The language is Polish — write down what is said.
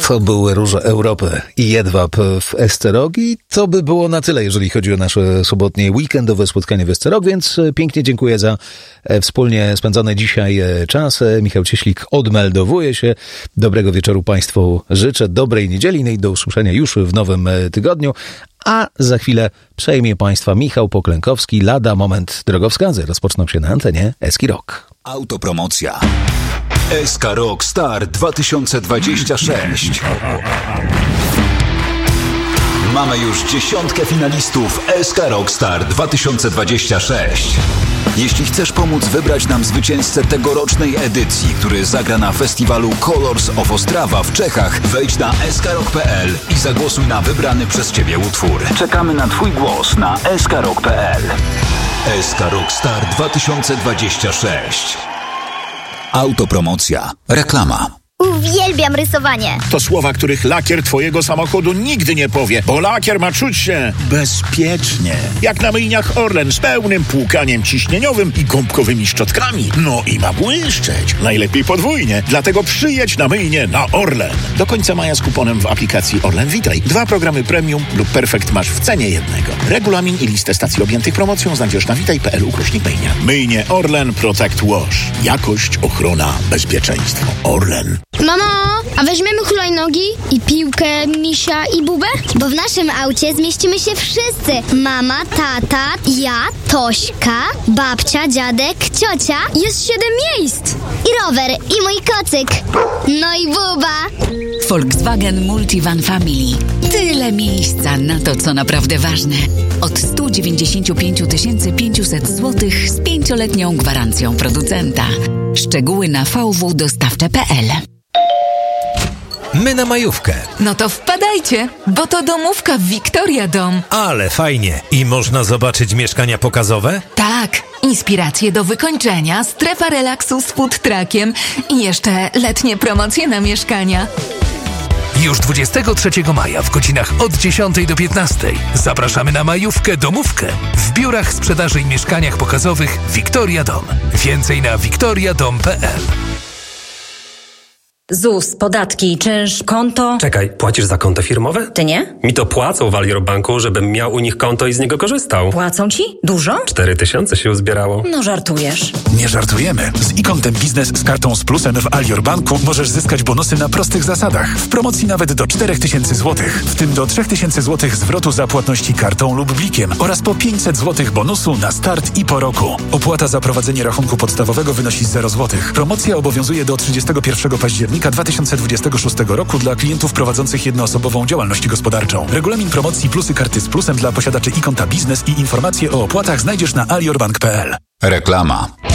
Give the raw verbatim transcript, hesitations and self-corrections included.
To były Róże Europy i Jedwab w Esterog i to by było na tyle, jeżeli chodzi o nasze sobotnie weekendowe spotkanie w Esterog, więc pięknie dziękuję za wspólnie spędzony dzisiaj czas. Michał Cieślik odmeldowuje się. Dobrego wieczoru Państwu życzę, dobrej niedzieli, no i do usłyszenia już w nowym tygodniu. A za chwilę przejmie Państwa Michał Poklękowski. Lada moment drogowskazy rozpoczną się na antenie Eski Rock. Autopromocja. S K Rock Star dwa tysiące dwadzieścia sześć. Mamy już dziesiątkę finalistów S K Rock Star dwa tysiące dwadzieścia sześć. Jeśli chcesz pomóc wybrać nam zwycięzcę tegorocznej edycji, który zagra na festiwalu Colors of Ostrava w Czechach, wejdź na s k rock kropka p l i zagłosuj na wybrany przez Ciebie utwór. Czekamy na Twój głos na s k rock kropka p l. S K Rock Star dwa tysiące dwadzieścia sześć. Autopromocja. Reklama. Uwielbiam rysowanie. To słowa, których lakier twojego samochodu nigdy nie powie, bo lakier ma czuć się bezpiecznie. Jak na myjniach Orlen z pełnym płukaniem ciśnieniowym i gąbkowymi szczotkami. No i ma błyszczeć. Najlepiej podwójnie. Dlatego przyjedź na myjnię na Orlen. Do końca maja z kuponem w aplikacji Orlen Witaj. Dwa programy premium lub perfekt masz w cenie jednego. Regulamin i listę stacji objętych promocją znajdziesz na witaj kropka p l ukośnik myjnia. Myjnie Orlen Protect Wash. Jakość, ochrona, bezpieczeństwo. Orlen. Mamo, a weźmiemy hulajnogi i piłkę, misia i bubę? Bo w naszym aucie zmieścimy się wszyscy. Mama, tata, ja, Tośka, babcia, dziadek, ciocia. Jest siedem miejsc. I rower, i mój kocyk. No i buba. Volkswagen Multivan Family. Tyle miejsca na to, co naprawdę ważne. Od sto dziewięćdziesiąt pięć tysięcy pięćset złotych z pięcioletnią gwarancją producenta. Szczegóły na v w dostawcze kropka p l. My na majówkę. No to wpadajcie, bo to domówka w Victoria Dom. Ale fajnie. I można zobaczyć mieszkania pokazowe? Tak, inspiracje do wykończenia, strefa relaksu z food truckiem i jeszcze letnie promocje na mieszkania. Już dwudziestego trzeciego maja w godzinach od dziesiątej do piętnastej zapraszamy na majówkę domówkę w biurach sprzedaży i mieszkaniach pokazowych Victoria Dom. Więcej na victoria dom kropka p l. Z U S, podatki, czynsz, konto... Czekaj, płacisz za konto firmowe? Ty nie? Mi to płacą w Alior Banku, żebym miał u nich konto i z niego korzystał. Płacą ci? Dużo? Cztery tysiące się uzbierało. No żartujesz. Nie żartujemy. Z e-kontem biznes z kartą z plusem w Alior Banku możesz zyskać bonusy na prostych zasadach. W promocji nawet do czterech tysięcy złotych. W tym do trzech tysięcy złotych zwrotu za płatności kartą lub blikiem oraz po pięćset złotych bonusu na start i po roku. Opłata za prowadzenie rachunku podstawowego wynosi zero złotych. Promocja obowiązuje do trzydziestego pierwszego października dwa tysiące dwudziestego szóstego roku dla klientów prowadzących jednoosobową działalność gospodarczą. Regulamin promocji plusy karty z plusem dla posiadaczy e-konta biznes i informacje o opłatach znajdziesz na aliorbank kropka p l. Reklama.